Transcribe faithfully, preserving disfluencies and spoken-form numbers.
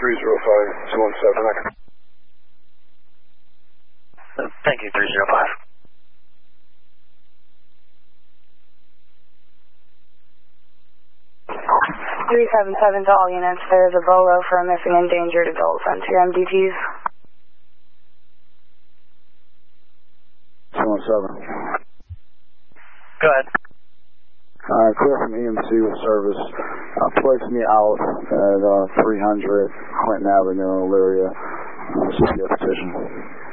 three zero five two one seven. Thank you, three zero five. three seven seven to all units. There is a bolo for a missing endangered adult. Send to your M D Ts. two one seven. Go ahead. Uh, clear from E M C with service. Uh, place me out at uh, three hundred Clinton Avenue, Elyria. Uh, C P F petition.